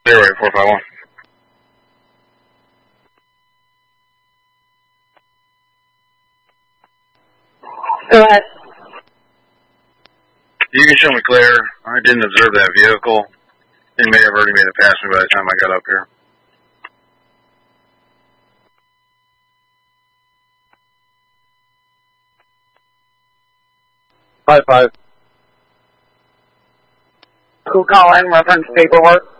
08451. Go ahead. You can show me clear. I didn't observe that vehicle. He may have already made it past me by the time I got up here. Cool, call in reference paperwork.